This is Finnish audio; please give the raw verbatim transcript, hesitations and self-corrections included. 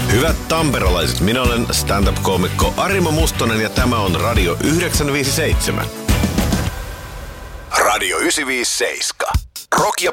Hyvät tamperalaiset, minä olen stand-up-koomikko Arimo Mustonen ja tämä on Radio yhdeksäntoista viisikymmentäseitsemän. Radio yhdeksäntoista viisikymmentäseitsemän. Rock ja